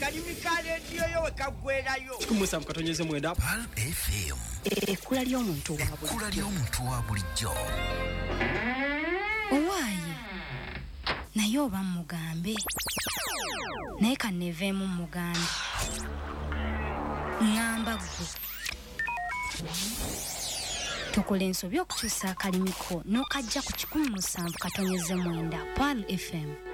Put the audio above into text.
kalimi ka radio yo kagwerayo kumusamu katonyeze mwenda Pal FM ekkula ly'omuntu wa bulijjo owaaye naye oba mugambe naye kanneeveemu mugambe ngamba gwe tukola ensobi okukyusa akalimiko n'okajja ku 17 katonyeze mwenda Pal FM